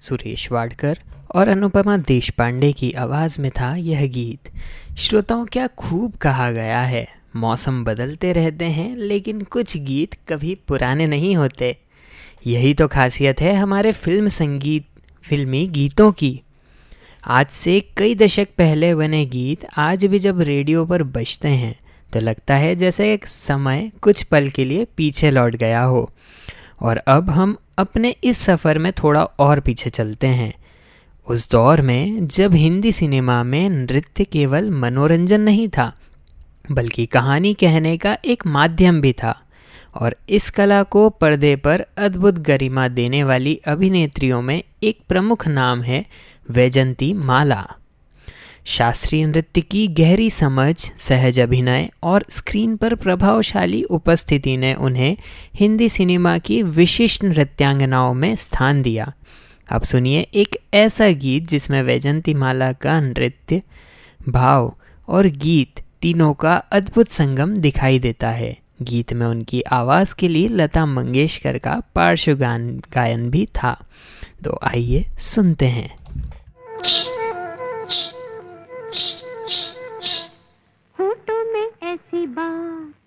सुरेश वाडकर और अनुपमा देशपांडे की आवाज़ में था यह गीत। श्रोताओं, क्या खूब कहा गया है, मौसम बदलते रहते हैं लेकिन कुछ गीत कभी पुराने नहीं होते। यही तो खासियत है हमारे फिल्मी गीतों की। आज से कई दशक पहले बने गीत आज भी जब रेडियो पर बजते हैं तो लगता है जैसे एक समय कुछ पल के लिए पीछे लौट गया हो। और अब हम अपने इस सफ़र में थोड़ा और पीछे चलते हैं, उस दौर में जब हिंदी सिनेमा में नृत्य केवल मनोरंजन नहीं था बल्कि कहानी कहने का एक माध्यम भी था। और इस कला को पर्दे पर अद्भुत गरिमा देने वाली अभिनेत्रियों में एक प्रमुख नाम है वैजंती माला। शास्त्रीय नृत्य की गहरी समझ, सहज अभिनय और स्क्रीन पर प्रभावशाली उपस्थिति ने उन्हें हिंदी सिनेमा की विशिष्ट नृत्यांगनाओं में स्थान दिया। अब सुनिए एक ऐसा गीत जिसमें वैजंती माला का नृत्य, भाव और गीत तीनों का अद्भुत संगम दिखाई देता है। गीत में उनकी आवाज़ के लिए लता मंगेशकर का पार्श्व गायन भी था। तो आइए सुनते हैं।